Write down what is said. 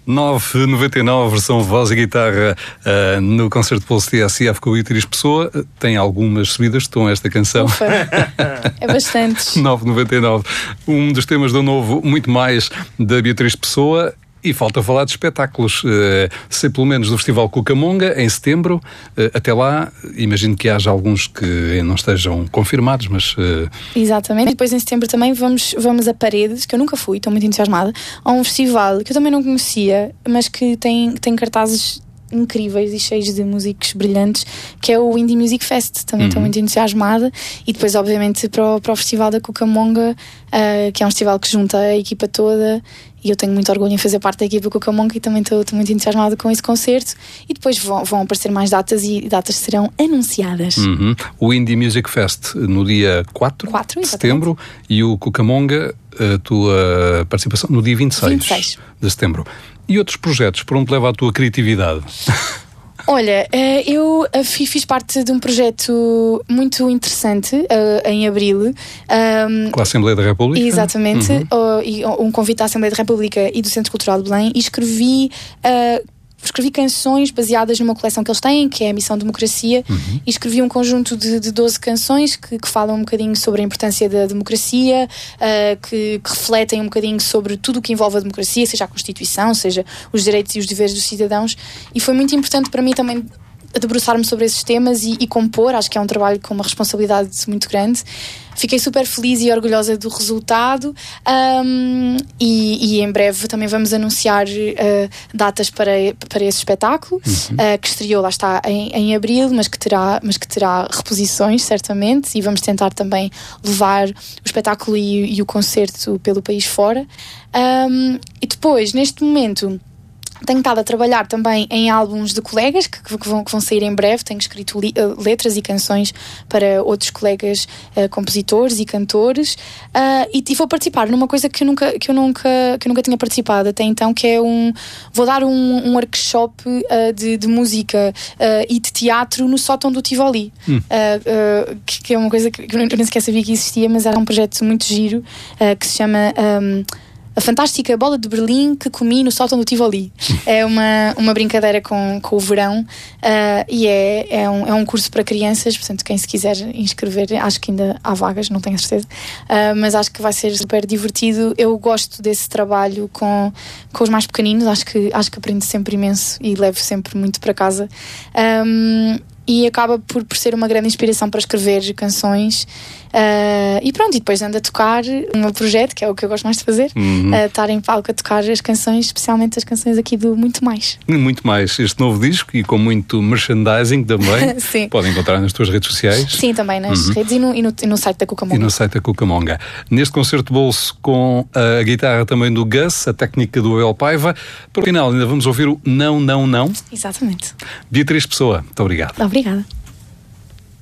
9,99 versão voz e guitarra no concerto de Pulse TSF com a Beatriz Pessoa. Tem algumas subidas de tom esta canção. Ufa, é bastante. 9,99. Um dos temas do novo Muito Mais da Beatriz Pessoa. E falta falar de espetáculos, sei pelo menos do Festival Cucamonga, em setembro. Até lá, imagino que haja alguns que não estejam confirmados, mas... Exatamente. E depois em setembro também vamos a Paredes, que eu nunca fui, estou muito entusiasmada, a um festival que eu também não conhecia, mas que tem cartazes incríveis e cheios de músicos brilhantes, que é o Indie Music Fest. Também estou muito entusiasmada. E depois obviamente para o Festival da Cucamonga, que é um festival que junta a equipa toda, e eu tenho muito orgulho em fazer parte da equipa Cucamonga, e também estou muito entusiasmada com esse concerto. E depois vão aparecer mais datas, e datas serão anunciadas. O Indie Music Fest no dia 4 de setembro, e o Cucamonga, a tua participação no dia 26 de setembro. E outros projetos, por onde leva a tua criatividade? Olha, eu fiz parte de um projeto muito interessante em abril. Com a Assembleia da República? Exatamente. E um convite à Assembleia da República e do Centro Cultural de Belém. E escrevi canções baseadas numa coleção que eles têm, que é a Missão Democracia. E escrevi um conjunto de 12 canções que falam um bocadinho sobre a importância da democracia, que refletem um bocadinho sobre tudo o que envolve a democracia, seja a Constituição, seja os direitos e os deveres dos cidadãos. E foi muito importante para mim também debruçar-me sobre esses temas e compor. Acho que é um trabalho com uma responsabilidade muito grande. Fiquei super feliz e orgulhosa do resultado, e em breve também vamos anunciar datas para esse espetáculo, que estreou, lá está, em abril, mas que terá reposições, certamente, e vamos tentar também levar o espetáculo e o concerto pelo país fora. E depois, neste momento, tenho estado a trabalhar também em álbuns de colegas que vão sair em breve. Tenho escrito letras e canções para outros colegas compositores e cantores, e vou participar numa coisa que eu nunca tinha participado até então, que é vou dar um workshop de música e de teatro no sótão do Tivoli, que é uma coisa que eu nem sequer sabia que existia, mas era um projeto muito giro, que se chama A Fantástica Bola de Berlim que Comi no Sótão do Tivoli. É uma brincadeira com o verão, e é um curso para crianças. Portanto, quem se quiser inscrever, acho que ainda há vagas, não tenho a certeza, mas acho que vai ser super divertido. Eu gosto desse trabalho com os mais pequeninos. Acho que aprendo sempre imenso e levo sempre muito para casa. E acaba por ser uma grande inspiração para escrever canções. E pronto, e depois ando a tocar o meu projeto, que é o que eu gosto mais de fazer, estar em palco a tocar as canções, especialmente as canções aqui do Muito Mais. Muito Mais, este novo disco, e com muito merchandising também. Sim. Podem encontrar nas tuas redes sociais. Sim, também nas redes e no site da Cucamonga. E no site da Cucamonga. Neste concerto de bolso, com a guitarra também do Gus, a técnica do Abel Paiva. Para o final ainda vamos ouvir o Não, Não, Não. Exatamente. Beatriz Pessoa, muito obrigado. Obrigada.